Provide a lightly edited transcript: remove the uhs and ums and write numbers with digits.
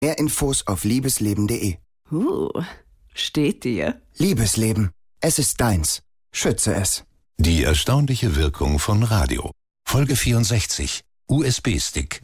Mehr Infos auf liebesleben.de. Steht dir. Liebesleben. Es ist deins. Schütze es. Die erstaunliche Wirkung von Radio. Folge 64. USB-Stick.